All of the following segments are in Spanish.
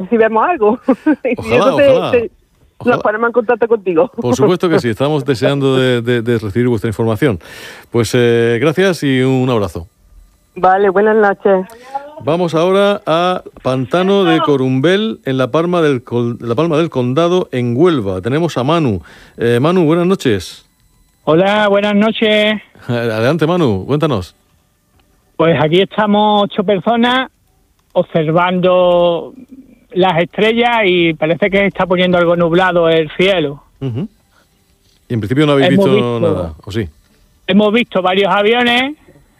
si vemos algo. Ojalá. Nos ponemos en contacto contigo. Por supuesto que sí, estamos deseando de recibir vuestra información. Pues gracias y un abrazo. Vale, buenas noches. Vamos ahora a Pantano de Corumbel, en la Palma del Condado, en Huelva. Tenemos a Manu. Manu, buenas noches. Hola, buenas noches. Adelante, Manu, cuéntanos. Pues aquí estamos 8 personas observando las estrellas y parece que se está poniendo algo nublado el cielo. Uh-huh. Y en principio no habéis visto nada, ¿o sí? Hemos visto varios aviones,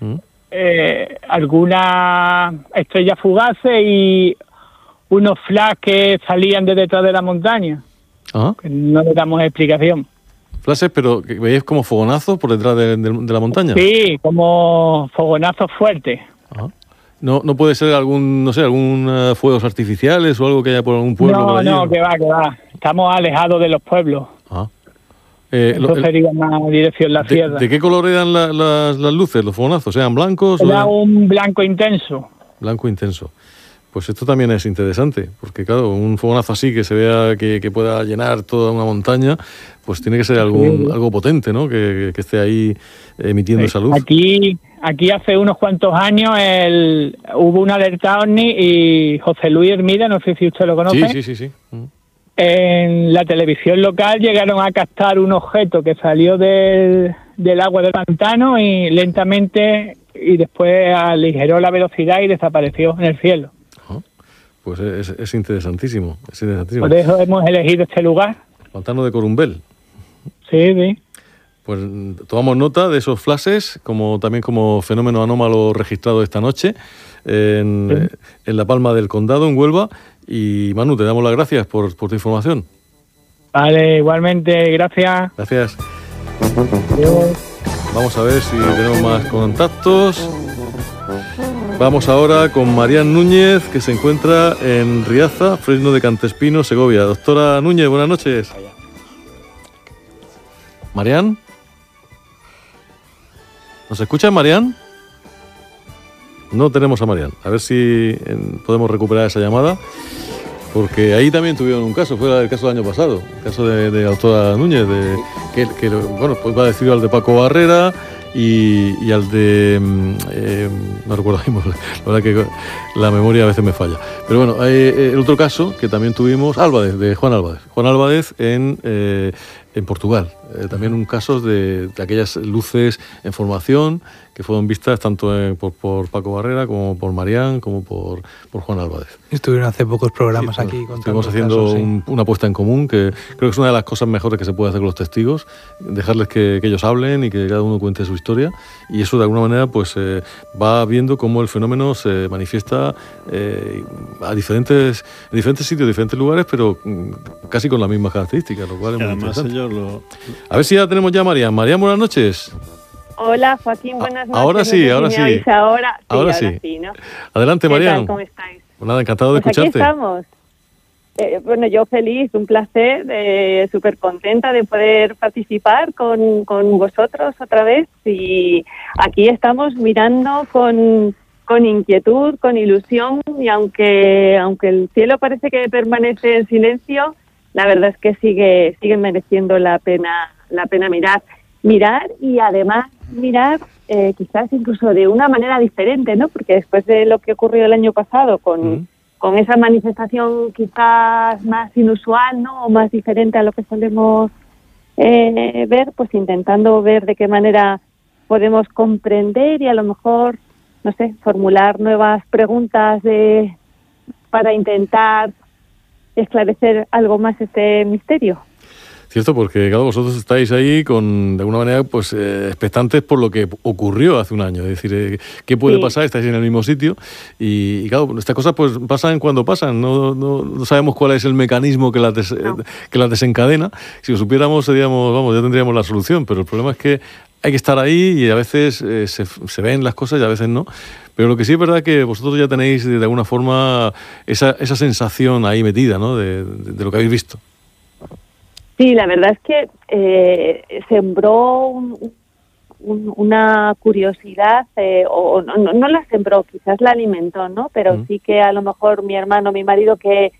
algunas estrellas fugaces y unos flash que salían de detrás de la montaña. Ajá. Que no le damos explicación. Flashes, pero que veis como fogonazos por detrás de la montaña. Sí, como fogonazos fuertes. Ajá. No puede ser algún fuegos artificiales o algo que haya por algún pueblo por allí. No, que va. Estamos alejados de los pueblos. Ah. Eso sería más dirección la sierra. ¿De qué color eran las luces, los fogonazos? ¿Eran blancos? Era un blanco intenso. Blanco intenso. Pues esto también es interesante, porque claro, un fogonazo así que se vea que pueda llenar toda una montaña, pues tiene que ser algo potente, ¿no? Que esté ahí emitiendo esa luz. Aquí hace unos cuantos años hubo una alerta OVNI y José Luis Hermida, no sé si usted lo conoce. Sí. En la televisión local llegaron a captar un objeto que salió del agua del pantano y lentamente y después aligeró la velocidad y desapareció en el cielo. Pues es interesantísimo. Por eso hemos elegido este lugar. Pantano de Corumbel. Sí. Pues tomamos nota de esos flashes, también como fenómeno anómalo registrado esta noche en la Palma del Condado, en Huelva. Y Manu, te damos las gracias por tu información. Vale, igualmente, gracias. Gracias. Adiós. Vamos a ver si tenemos más contactos. Vamos ahora con Marián Núñez, que se encuentra en Riaza, Fresno de Cantespino, Segovia. Doctora Núñez, buenas noches. ¿Marián? ¿Nos escucha, Marián? No tenemos a Marián. A ver si podemos recuperar esa llamada, porque ahí también tuvieron un caso, fue el caso del año pasado, el caso de la doctora Núñez, pues va a decir al de Paco Barrera y al de... no recuerdo, la verdad que la memoria a veces me falla. Pero bueno, hay el otro caso que también tuvimos, de Juan Álvarez. Juan Álvarez en Portugal. También un caso de aquellas luces en formación que fueron vistas tanto por Paco Barrera como por Marián como por Juan Álvarez. Estuvieron hace pocos programas aquí. Estuvimos haciendo una apuesta en común que creo que es una de las cosas mejores que se puede hacer con los testigos, dejarles que ellos hablen y que cada uno cuente su historia, y eso de alguna manera pues va viendo cómo el fenómeno se manifiesta en diferentes sitios, diferentes lugares, pero casi con las mismas características, lo cual es muy interesante. A ver si ya tenemos ya a Marián. Marián, buenas noches. Hola, Joaquín, buenas noches. Ahora sí. Ahora sí, ¿no? Adelante, ¿Qué Marián. tal? ¿Cómo estáis? Pues nada, encantado de Pues escucharte. Aquí estamos. Bueno, yo feliz, un placer, súper contenta de poder participar con vosotros otra vez. Y aquí estamos mirando con inquietud, con ilusión, y aunque el cielo parece que permanece en silencio, la verdad es que sigue mereciendo la pena mirar y además mirar quizás incluso de una manera diferente, ¿no? Porque después de lo que ocurrió el año pasado con esa manifestación quizás más inusual, ¿no? O más diferente a lo que solemos ver, pues intentando ver de qué manera podemos comprender y a lo mejor, no sé, formular nuevas preguntas para intentar esclarecer algo más este misterio. Cierto, porque claro, vosotros estáis ahí de alguna manera, pues expectantes por lo que ocurrió hace un año. Es decir, ¿qué puede pasar? Estáis en el mismo sitio y claro, estas cosas pues pasan cuando pasan. No sabemos cuál es el mecanismo que las desencadena. Si lo supiéramos, ya tendríamos la solución. Pero el problema es que hay que estar ahí y a veces se ven las cosas y a veces no. Pero lo que sí es verdad que vosotros ya tenéis de alguna forma esa sensación ahí metida, ¿no? De lo que habéis visto. Sí, la verdad es que sembró una curiosidad, o no la sembró, quizás la alimentó, ¿no? Pero sí que a lo mejor mi hermano, mi marido, que